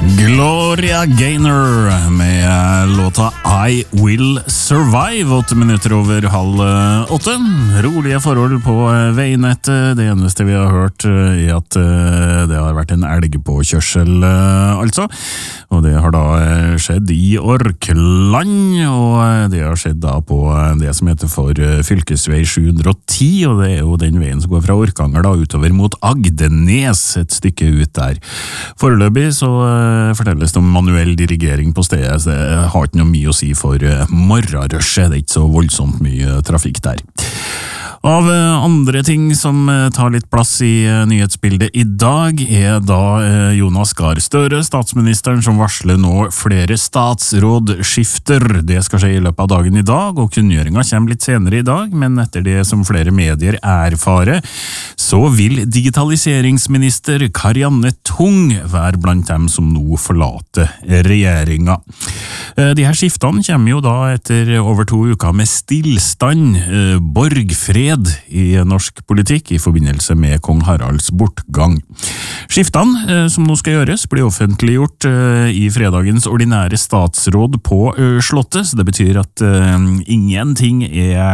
Gloria Gaynor med låta I Will Survive, 8 minutter over 7:30. Rolige forhold på veinettet. Det eneste vi har hørt er at det har vært en elgpåkjørsel, altså. Og det har da skjedd i Orkland, og det har skjedd da på det som heter for fylkesvei 710, og det er jo den veien som går fra Orkanger da utover mot Agdenes, et stykke ut der. Foreløpig så fortelles det om manuell dirigering på stedet, så det har ikke noe mye å si for morgenrushet, det er ikke så voldsomt mye trafikk der. Av andre ting som tar litt plass i nyhetsbildet i dag er da Jonas Gahr Støre, statsministeren, som varsler nå flere statsrådskifter. Det skal skje i løpet av dagen i dag, og kunngjøringen kommer litt senere i dag, men etter det som flere medier erfarer, så vil digitaliseringsminister Karianne Tung være blant dem som nå forlater regjeringa. De her skiftene kommer jo da etter over 2 uker med stillstand, borgfred i norsk politikk i forbindelse med kong Haralds bortgang. Skiftene som nå skal gjøres blir offentliggjort i fredagens ordinære statsråd på Slottet, så det betyr at ingenting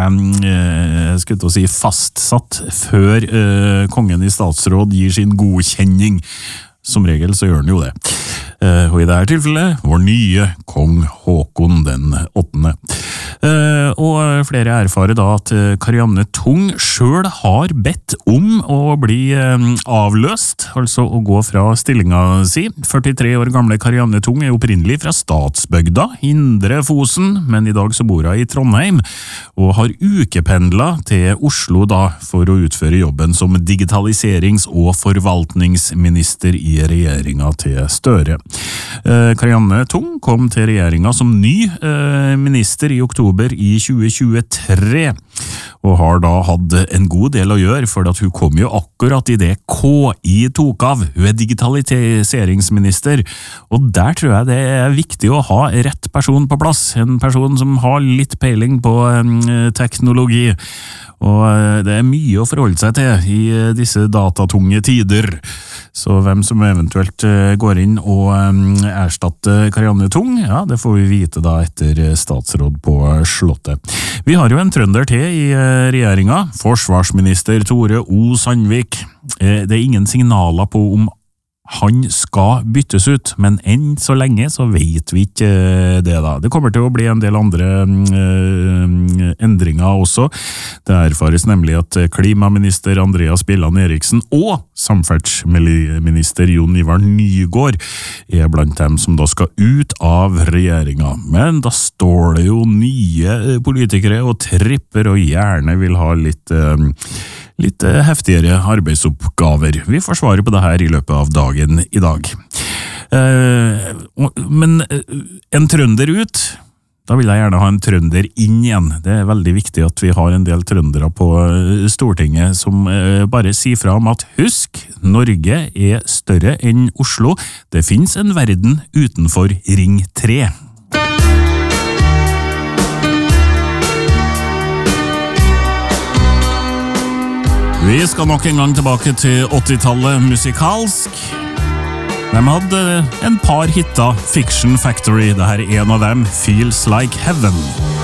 er fastsatt før kongen i statsråd gir sin godkjenning. Som regel så gjør han jo det. Og i dette tilfellet vår nye kong Håkon den 8. Og flere erfarer da at Karianne Tung selv har bedt om å bli avløst, altså å gå fra stillinga si. 43 år gamle Karianne Tung er opprinnelig fra Statsbygda, Indre Fosen, men i dag så bor hun i Trondheim, og har ukependlet til Oslo da for å utføre jobben som digitaliserings- og forvaltningsminister i regjeringa til Støre. Karianne Tung kom til regjeringa som ny minister i oktober i 2023, og har da hatt en god del å gjøre, for at hun kom jo akkurat i det KI tok av. Hun er digitaliseringsminister, og der tror jeg det er viktig å ha rett person på plass, en person som har litt peiling på teknologi, og det er mye å forholde seg til i disse datatunge tider. Så hvem som eventuelt går inn og erstatter Karianne Tung, ja, det får vi vite da etter statsråd på Slottet. Vi har jo en trønder til i regjeringa, forsvarsminister Tore O. Sandvik. Det er ingen signaler på om han skal byttes ut, men enn så lenge så vet vi ikke det da. Det kommer til å bli en del andre endringer også. Det erfares nemlig at klimaminister Andreas Bjelland Eriksen og samferdselsminister Jon Ivar Nygård er blant dem som da skal ut av regjeringa. Men da står det jo nye politikere og tripper og gjerne vil ha litt heftigere arbeidsoppgaver. Vi får svare på det her i løpet av dagen i dag. Men en trønder ut, da vil jeg gjerne ha en trønder inn igjen. Det er veldig viktig at vi har en del trøndere på Stortinget som bare sier fra om at husk, Norge er større enn Oslo. Det finnes en verden utenfor Ring 3. Vi skal nok en gang tilbake til 80-tallet musikalsk. De hadde en par hitter, Fiction Factory, det her er en av dem, Feels Like Heaven.